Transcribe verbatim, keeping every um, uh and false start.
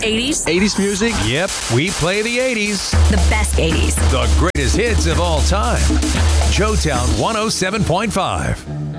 eighties? eighties music? Yep, we play the eighties. The best eighties. The greatest hits of all time. Joetown one oh seven point five.